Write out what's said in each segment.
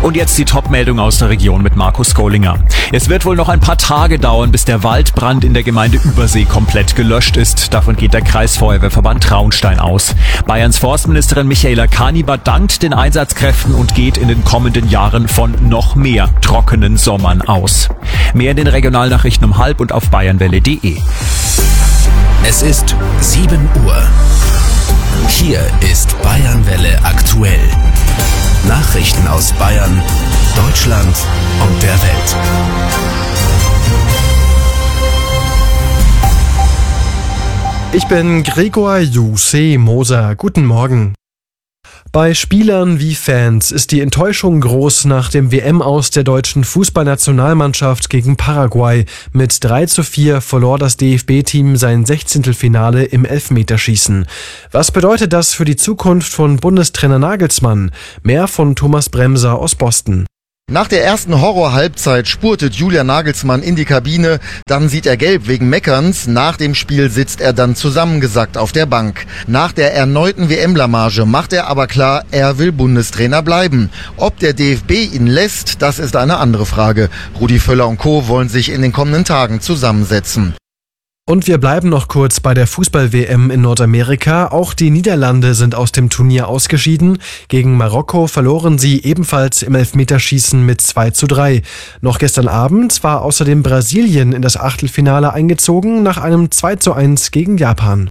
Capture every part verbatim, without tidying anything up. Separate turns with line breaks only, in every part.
Und jetzt die Top-Meldung aus der Region mit Markus Kohlinger. Es wird wohl noch ein paar Tage dauern, bis der Waldbrand in der Gemeinde Übersee komplett gelöscht ist. Davon geht der Kreisfeuerwehrverband Traunstein aus. Bayerns Forstministerin Michaela Kaniber dankt den Einsatzkräften und geht in den kommenden Jahren von noch mehr trockenen Sommern aus. Mehr in den Regionalnachrichten um halb und auf bayernwelle punkt de.
Es ist sieben Uhr. Hier ist Bayernwelle aktuell. Nachrichten aus Bayern, Deutschland und der Welt.
Ich bin Gregor Juse Moser. Guten Morgen. Bei Spielern wie Fans ist die Enttäuschung groß nach dem W M-Aus der deutschen Fußballnationalmannschaft gegen Paraguay. Mit drei zu vier verlor das D F B-Team sein Sechzehntelfinale im Elfmeterschießen. Was bedeutet das für die Zukunft von Bundestrainer Nagelsmann? Mehr von Thomas Bremser aus Boston.
Nach der ersten Horror-Halbzeit spurtet Julian Nagelsmann in die Kabine, dann sieht er gelb wegen Meckerns, nach dem Spiel sitzt er dann zusammengesackt auf der Bank. Nach der erneuten W M-Blamage macht er aber klar, er will Bundestrainer bleiben. Ob der D F B ihn lässt, das ist eine andere Frage. Rudi Völler und Co. wollen sich in den kommenden Tagen zusammensetzen.
Und wir bleiben noch kurz bei der Fußball-W M in Nordamerika. Auch die Niederlande sind aus dem Turnier ausgeschieden. Gegen Marokko verloren sie ebenfalls im Elfmeterschießen mit zwei zu drei. Noch gestern Abend war außerdem Brasilien in das Achtelfinale eingezogen nach einem zwei zu eins gegen Japan.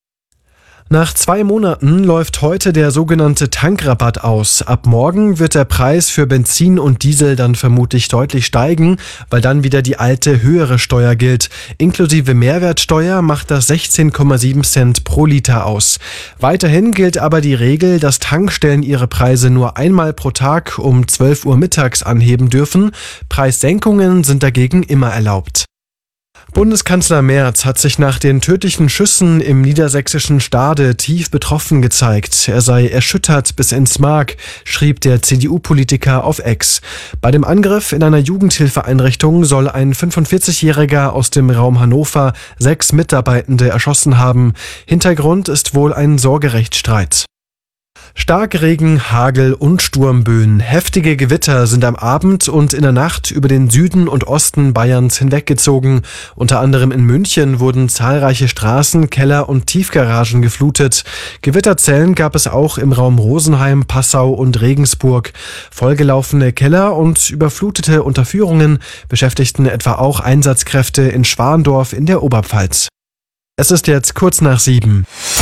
Nach zwei Monaten läuft heute der sogenannte Tankrabatt aus. Ab morgen wird der Preis für Benzin und Diesel dann vermutlich deutlich steigen, weil dann wieder die alte höhere Steuer gilt. Inklusive Mehrwertsteuer macht das sechzehn Komma sieben Cent pro Liter aus. Weiterhin gilt aber die Regel, dass Tankstellen ihre Preise nur einmal pro Tag um zwölf Uhr mittags anheben dürfen. Preissenkungen sind dagegen immer erlaubt. Bundeskanzler Merz hat sich nach den tödlichen Schüssen im niedersächsischen Stade tief betroffen gezeigt. Er sei erschüttert bis ins Mark, schrieb der C D U-Politiker auf X. Bei dem Angriff in einer Jugendhilfeeinrichtung soll ein fünfundvierzigjähriger aus dem Raum Hannover sechs Mitarbeitende erschossen haben. Hintergrund ist wohl ein Sorgerechtsstreit. Starkregen, Hagel und Sturmböen. Heftige Gewitter sind am Abend und in der Nacht über den Süden und Osten Bayerns hinweggezogen. Unter anderem in München wurden zahlreiche Straßen, Keller und Tiefgaragen geflutet. Gewitterzellen gab es auch im Raum Rosenheim, Passau und Regensburg. Vollgelaufene Keller und überflutete Unterführungen beschäftigten etwa auch Einsatzkräfte in Schwandorf in der Oberpfalz. Es ist jetzt kurz nach sieben.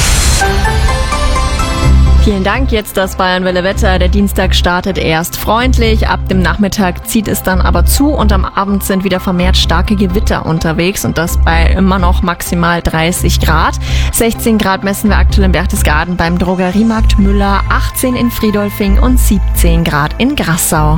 Vielen Dank, jetzt das Bayernwelle Wetter. Der Dienstag startet erst freundlich, ab dem Nachmittag zieht es dann aber zu und am Abend sind wieder vermehrt starke Gewitter unterwegs und das bei immer noch maximal dreißig Grad. sechzehn Grad messen wir aktuell in Berchtesgaden beim Drogeriemarkt Müller, achtzehn in Friedolfing und siebzehn Grad in Grassau.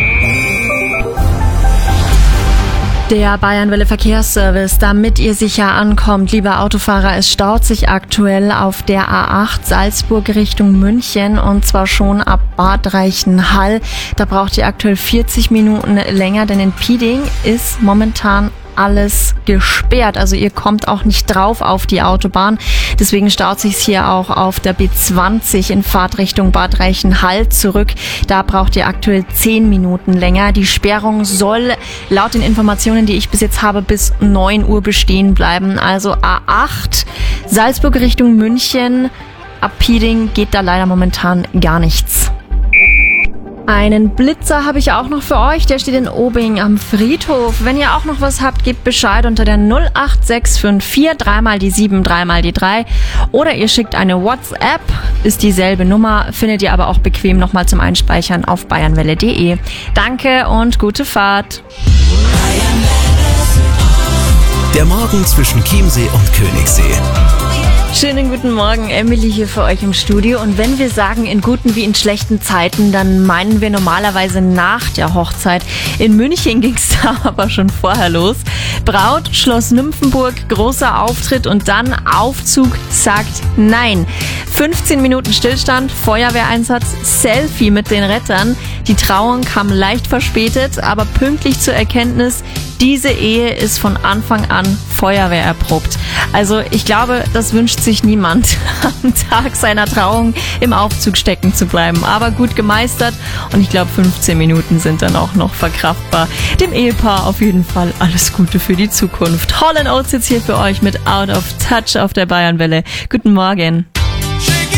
Der Bayernwelle Verkehrsservice, damit ihr sicher ankommt, lieber Autofahrer, es staut sich aktuell auf der A acht Salzburg Richtung München und zwar schon ab Bad Reichenhall. Da braucht ihr aktuell vierzig Minuten länger, denn in Pieding ist momentan alles gesperrt. Also ihr kommt auch nicht drauf auf die Autobahn. Deswegen staut sich's hier auch auf der B zwanzig in Fahrtrichtung Bad Reichenhall zurück. Da braucht ihr aktuell zehn Minuten länger. Die Sperrung soll laut den Informationen, die ich bis jetzt habe, bis neun Uhr bestehen bleiben. Also A acht, Salzburg Richtung München. Ab Pieding geht da leider momentan gar nichts. Einen Blitzer habe ich auch noch für euch, der steht in Obing am Friedhof. Wenn ihr auch noch was habt, gebt Bescheid unter der null acht sechs fünf vier, dreimal die sieben, dreimal die drei. Oder ihr schickt eine WhatsApp, ist dieselbe Nummer, findet ihr aber auch bequem nochmal zum Einspeichern auf bayernwelle punkt de. Danke und gute Fahrt.
Der Morgen zwischen Chiemsee und Königssee.
Schönen guten Morgen, Emily hier für euch im Studio. Und wenn wir sagen in guten wie in schlechten Zeiten, dann meinen wir normalerweise nach der Hochzeit. In München ging es da aber schon vorher los. Braut, Schloss Nymphenburg, großer Auftritt und dann Aufzug sagt nein. fünfzehn Minuten Stillstand, Feuerwehreinsatz, Selfie mit den Rettern. Die Trauung kam leicht verspätet, aber pünktlich zur Erkenntnis, diese Ehe ist von Anfang an feuerwehrerprobt. Also ich glaube, das wünscht sich niemand, am Tag seiner Trauung im Aufzug stecken zu bleiben. Aber gut gemeistert und ich glaube, fünfzehn Minuten sind dann auch noch verkraftbar. Dem Ehepaar auf jeden Fall alles Gute für die Zukunft. Hall and Oates jetzt hier für euch mit Out of Touch auf der Bayernwelle. Guten Morgen.